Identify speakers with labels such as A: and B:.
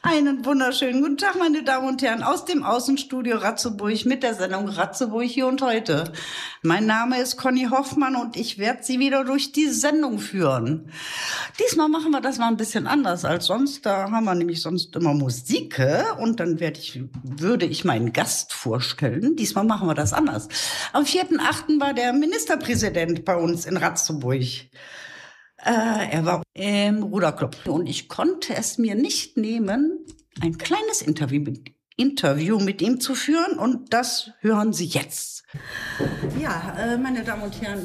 A: Einen wunderschönen guten Tag, meine Damen und Herren, aus dem Außenstudio Ratzeburg mit der Sendung Ratzeburg hier und heute. Mein Name ist Conny Hoffmann und ich werde Sie wieder durch die Sendung führen. Diesmal machen wir das mal ein bisschen anders als sonst. Da haben wir nämlich sonst immer Musik und dann würde ich meinen Gast vorstellen. Diesmal machen wir das anders. Am 4.8. war der Ministerpräsident bei uns in Ratzeburg. Er war im Ruderclub und ich konnte es mir nicht nehmen, ein kleines Interview mit ihm zu führen und das hören Sie jetzt. Ja, meine Damen und Herren,